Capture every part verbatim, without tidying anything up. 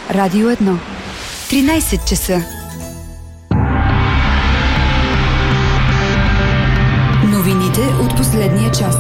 Радио едно. тринайсет часа. Новините от последния час.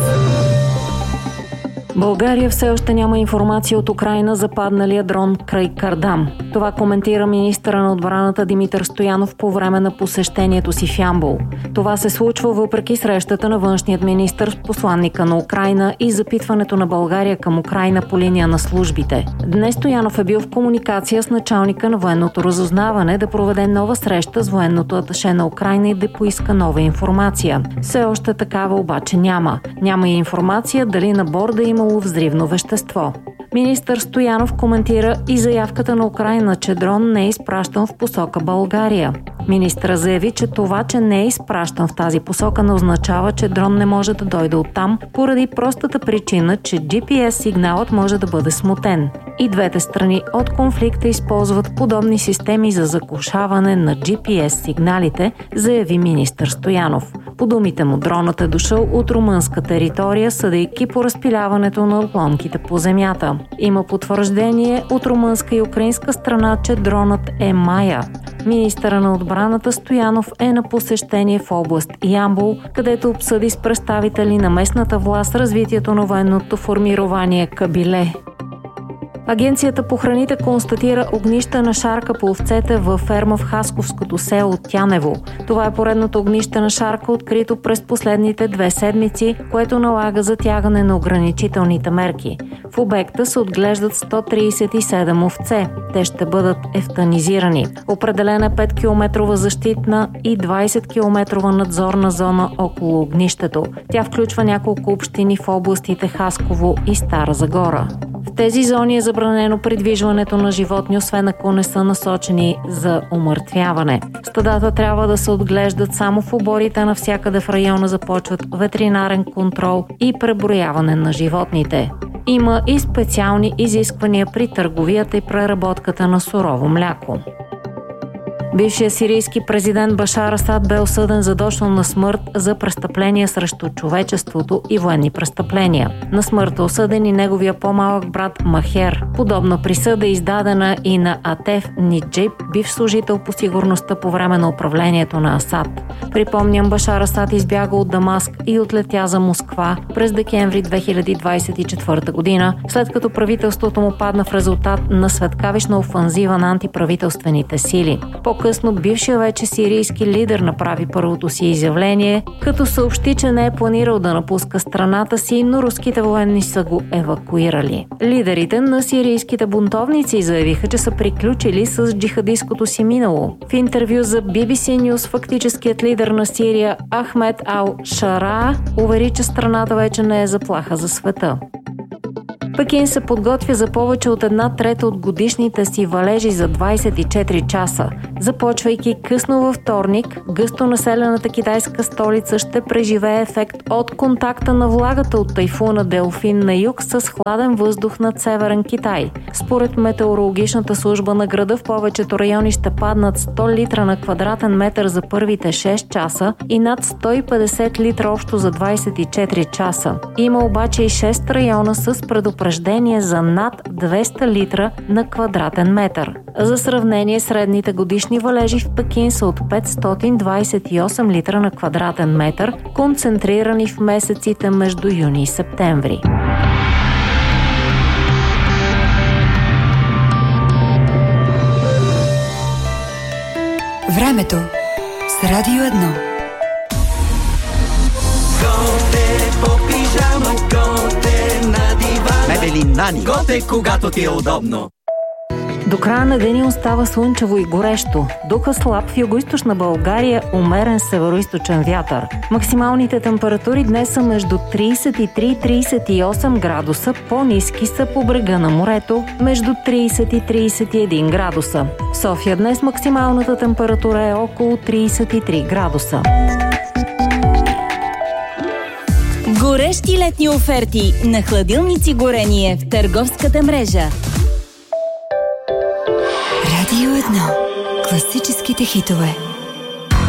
България все още няма информация от Украйна за падналия дрон край Кардам. Това коментира министъра на отбраната Димитър Стоянов по време на посещението си в Ямбол. Това се случва въпреки срещата на външният министър с посланника на Украйна и запитването на България към Украйна по линия на службите. Днес Стоянов е бил в комуникация с началника на военното разузнаване да проведе нова среща с военното аташе на Украйна и да поиска нова информация. Все още такава обаче няма. Няма и информация дали на борда имало взривно вещество. Министър Стоянов коментира и заявката на Украйна, че дрон не е изпращан в посока България. Министъра заяви, че това, че не е изпращан в тази посока, не означава, че дрон не може да дойде оттам, поради простата причина, че джи пи ес сигналът може да бъде смутен. И двете страни от конфликта използват подобни системи за заглушаване на джи пи ес сигналите, заяви министър Стоянов. По думите му, дронът е дошъл от румънска територия, съдейки по разпиляването на отломките по земята. Има потвърждение от румънска и украинска страна, че дронът е Майя. Министъра на отбраната Стоянов е на посещение в област Ямбол, където обсъди с представители на местната власт развитието на военното формирование Кабиле. Агенцията по храните констатира огнища на шарка по овцете във ферма в Хасковското село Тянево. Това е поредното огнище на шарка, открито през последните две седмици, което налага затягане на ограничителните мерки. В обекта се отглеждат сто трийсет и седем овце. Те ще бъдат ефтанизирани. Определена е петкилометрова защитна и двайсеткилометрова надзорна зона около огнището. Тя включва няколко общини в областите Хасково и Стара Загора. В тези зони е забранено придвижването на животни, освен ако не са насочени за умъртвяване. Стадата трябва да се отглеждат само в оборите, навсякъде в района започват ветеринарен контрол и преброяване на животните. Има и специални изисквания при търговията и преработката на сурово мляко. Бившият сирийски президент Башар Асад бе осъден задочно на смърт за престъпления срещу човечеството и военни престъпления. На смърт е осъден и неговия по-малък брат Махер. Подобна присъда е издадена и на Атеф Ниджиб, бивш служител по сигурността по време на управлението на Асад. Припомням, Башар Асад избяга от Дамаск и отлетя за Москва през декември две хиляди двайсет и четвърта година, след като правителството му падна в резултат на светкавична офанзива на антиправителствените сили. По-късно бившия вече сирийски лидер направи първото си изявление, като съобщи, че не е планирал да напуска страната си, но руските военни са го евакуирали. Лидерите на сирийските бунтовници заявиха, че са приключили с джихадистското си минало. В интервю за би би си News фактическият лидер на Сирия Ахмед Ал-Шара увери, че страната вече не е заплаха за света. Пекин се подготвя за повече от една трета от годишните си валежи за двайсет и четири часа. Започвайки късно във вторник, гъсто населената китайска столица ще преживее ефект от контакта на влагата от тайфуна Делфин на юг с хладен въздух над северен Китай. Според метеорологичната служба на града в повечето райони ще паднат сто литра на квадратен метър за първите шест часа и над сто и петдесет литра общо за двайсет и четири часа. Има обаче и шест района с предупреждение за над двеста литра на квадратен метър. За сравнение, средните годишни валежи в Пекин са от петстотин двайсет и осем литра на квадратен метър, концентрирани в месеците между юни и септември. Времето с Радио едно. Готе по пижама, готе на дивана. Мебели Нани. Готе, когато ти е удобно. До края на деня остава слънчево и горещо. Духа слаб в югоизточна България, умерен североизточен вятър. Максималните температури днес са между трийсет и три и трийсет и осем градуса, по-ниски са по брега на морето, между трийсет и трийсет и един градуса. В София днес максималната температура е около трийсет и три градуса. Горещи летни оферти на хладилници горение в търговската мрежа. Радио едно. Класическите хитове.